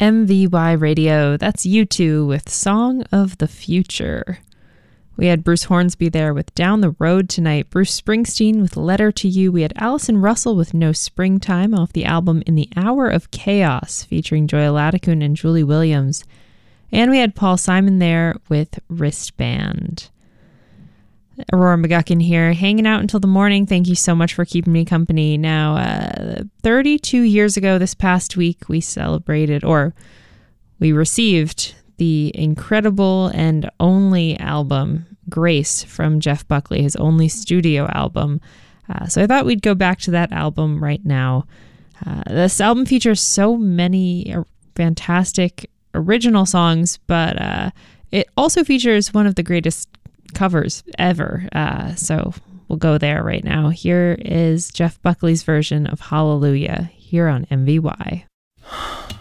MVY Radio. That's U2 with Song of the Future. We had Bruce Hornsby there with Down the Road Tonight, Bruce Springsteen with Letter to You. We had Alison Russell with No Springtime off the album In the Hour of Chaos, featuring Joya Ladikun and Julie Williams. And we had Paul Simon there with Wristband. Aurora McGuckin here, hanging out until the morning. Thank you so much for keeping me company. Now, 32 years ago this past week, we received the incredible and only album, Grace, from Jeff Buckley, his only studio album. So I thought we'd go back to that album right now. This album features so many fantastic original songs, but it also features one of the greatest covers ever. So we'll go there right now. Here is Jeff Buckley's version of Hallelujah here on MVY.